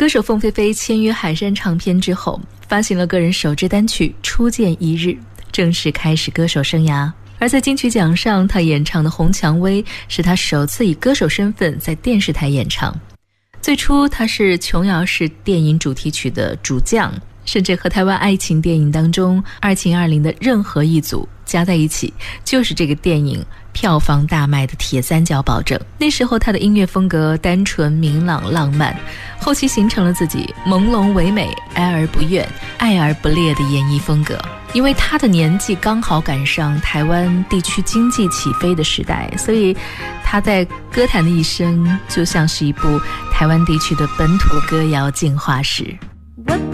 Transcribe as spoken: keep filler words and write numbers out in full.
歌手凤飞飞签约海山唱片之后，发行了个人首支单曲《初见一日》，正式开始歌手生涯。而在金曲奖上，他演唱的《红蔷薇》是他首次以歌手身份在电视台演唱。最初他是琼瑶式电影主题曲的主将，甚至和台湾爱情电影当中二情二零的任何一组加在一起，就是这个电影票房大卖的铁三角保证。那时候他的音乐风格单纯明朗浪漫，后期形成了自己朦胧唯美、哀而不怨、爱而不烈的演绎风格。因为他的年纪刚好赶上台湾地区经济起飞的时代，所以他在歌坛的一生就像是一部台湾地区的本土歌谣进化史。